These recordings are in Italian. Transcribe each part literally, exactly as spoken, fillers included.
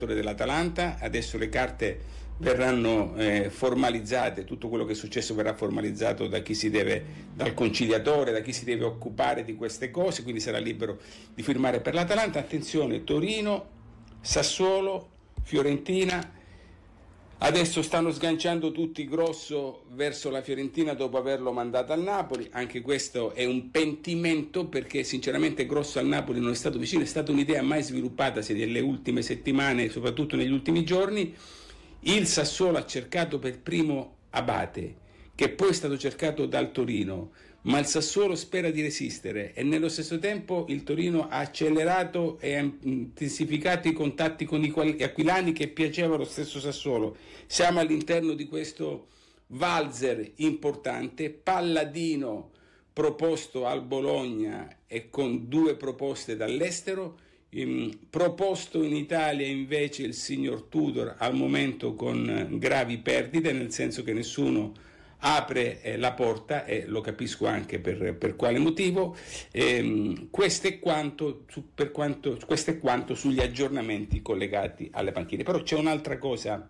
dell'Atalanta. Adesso le carte verranno eh, formalizzate, tutto quello che è successo verrà formalizzato da chi si deve, dal conciliatore, da chi si deve occupare di queste cose, quindi sarà libero di firmare per l'Atalanta. Attenzione, Torino, Sassuolo, Fiorentina. Adesso stanno sganciando tutti Grosso verso la Fiorentina dopo averlo mandato al Napoli. Anche questo è un pentimento, perché sinceramente Grosso al Napoli non è stato vicino, è stata un'idea mai sviluppatasi nelle ultime settimane, soprattutto negli ultimi giorni. Il Sassuolo ha cercato per primo Abate, che poi è stato cercato dal Torino, ma il Sassuolo spera di resistere e nello stesso tempo il Torino ha accelerato e ha intensificato i contatti con i aquilani, che piaceva lo stesso Sassuolo. Siamo all'interno di questo valzer importante. Palladino proposto al Bologna e con due proposte dall'estero. In, proposto in Italia invece il signor Tudor, al momento con gravi perdite, nel senso che nessuno apre eh, la porta, e lo capisco anche per, per quale motivo. Ehm, questo è quanto, su, per quanto, questo è quanto sugli aggiornamenti collegati alle panchine. Però c'è un'altra cosa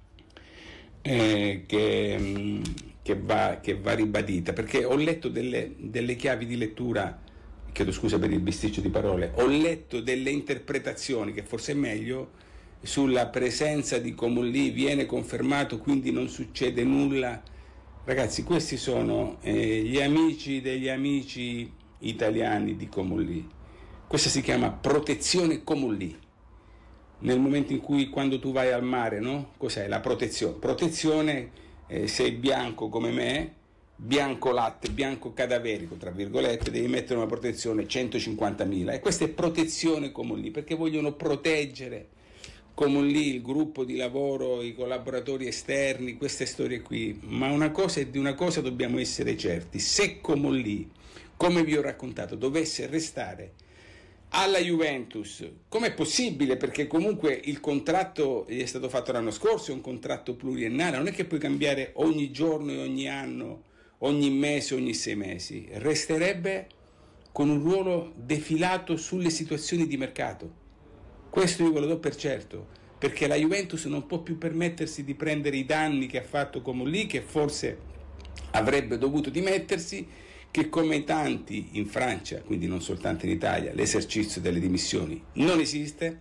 eh, che, che, va, che va ribadita, perché ho letto delle, delle chiavi di lettura, chiedo scusa per il bisticcio di parole, ho letto delle interpretazioni, che forse è meglio, sulla presenza di Comolli, viene confermato, quindi non succede nulla. Ragazzi, questi sono eh, gli amici degli amici italiani di Comolli. Questa si chiama protezione Comolli. Nel momento in cui, quando tu vai al mare, no? Cos'è la protezione? Protezione, eh, sei bianco come me, bianco latte, bianco cadaverico, tra virgolette, devi mettere una protezione centocinquantamila. E questa è protezione Comolli, perché vogliono proteggere Comolli, il gruppo di lavoro, i collaboratori esterni, queste storie qui. Ma una cosa, di una cosa dobbiamo essere certi: se Comolli, come vi ho raccontato, dovesse restare alla Juventus, com'è possibile? Perché comunque il contratto gli è stato fatto l'anno scorso, è un contratto pluriennale, non è che puoi cambiare ogni giorno e ogni anno, ogni mese, ogni sei mesi. Resterebbe con un ruolo defilato sulle situazioni di mercato. Questo io ve lo do per certo, perché la Juventus non può più permettersi di prendere i danni che ha fatto Comolli, che forse avrebbe dovuto dimettersi, che come tanti in Francia, quindi non soltanto in Italia, l'esercizio delle dimissioni non esiste,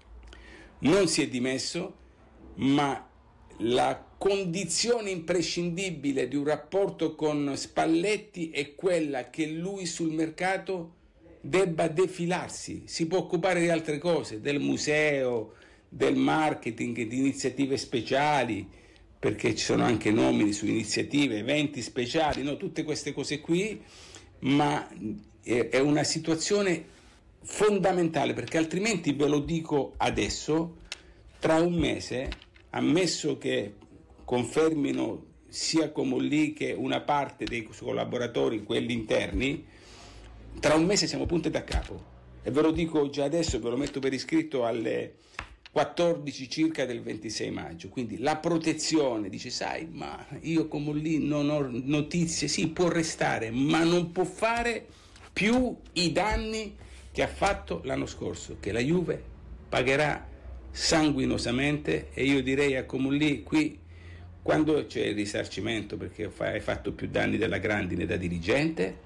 non si è dimesso, ma la condizione imprescindibile di un rapporto con Spalletti è quella che lui sul mercato debba defilarsi. Si può occupare di altre cose, del museo, del marketing, di iniziative speciali, perché ci sono anche nomini su iniziative, eventi speciali, no? Tutte queste cose qui, ma è una situazione fondamentale, perché altrimenti, ve lo dico adesso, tra un mese, ammesso che confermino sia Comolli che una parte dei collaboratori, quelli interni, tra un mese siamo punto e da capo. E ve lo dico già adesso, ve lo metto per iscritto alle quattordici circa del ventisei maggio. Quindi la protezione, dice, sai, ma io Comolli non ho notizie. Sì, può restare, ma non può fare più i danni che ha fatto l'anno scorso, che la Juve pagherà sanguinosamente. E io direi a Comolli, qui, quando c'è il risarcimento, perché hai fatto più danni della grandine da dirigente,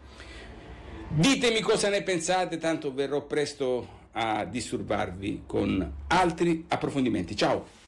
ditemi cosa ne pensate, tanto verrò presto a disturbarvi con altri approfondimenti. Ciao!